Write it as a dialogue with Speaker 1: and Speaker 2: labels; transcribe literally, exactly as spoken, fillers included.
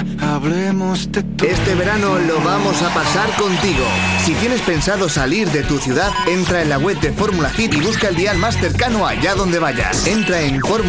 Speaker 1: ya, hablemos de todo.
Speaker 2: Este verano lo vamos a pasar contigo. Si tienes pensado salir de tu ciudad, entra en la web de Fórmula Hit y busca el dial más cercano allá donde vayas. Entra en Fórmula